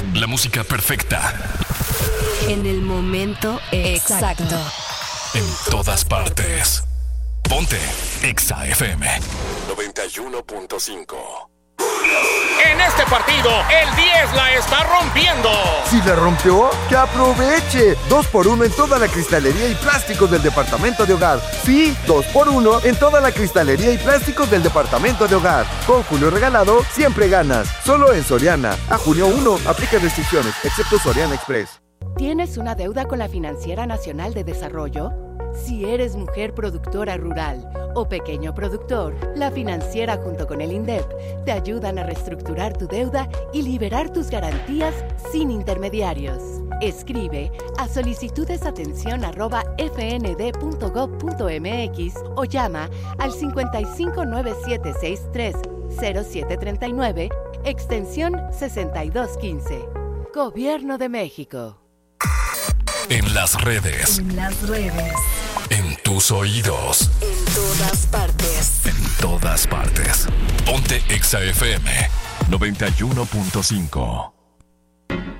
La música perfecta. En el momento exacto. En todas partes. Ponte Exa FM 91.5. En este partido, el 10 la está rompiendo. Si la rompió, ¡que aproveche! 2x1 en toda la cristalería y plásticos del departamento de hogar. Sí, 2x1 en toda la cristalería y plásticos del departamento de hogar. Con Julio Regalado, siempre ganas. Solo en Soriana. A junio 1, aplica restricciones, excepto Soriana Express. ¿Tienes una deuda con la Financiera Nacional de Desarrollo? Si eres mujer productora rural o pequeño productor, la Financiera junto con el INDEP te ayudan a reestructurar tu deuda y liberar tus garantías sin intermediarios. Escribe a solicitudesatención@fnd.gov.mx o llama al 5597630739, extensión 6215. Gobierno de México. En las redes. En tus oídos. En todas partes. En todas partes. Ponte Exa FM 91.5.